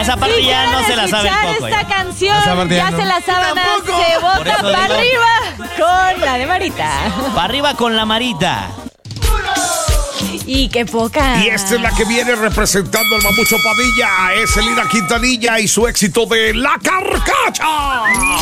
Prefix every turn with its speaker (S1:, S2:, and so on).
S1: esa parte ya no se la sabe el Coco.
S2: Esta canción ya se la saben.
S1: Tampoco.
S2: Se
S1: Por
S2: vota
S1: eso
S2: para
S1: digo.
S2: arriba con la de Marita.
S1: Para arriba con la Marita.
S2: Y qué poca.
S3: Y esta es la que viene representando al Mamucho Padilla. Es Elida Quintanilla y su éxito de La Carcacha.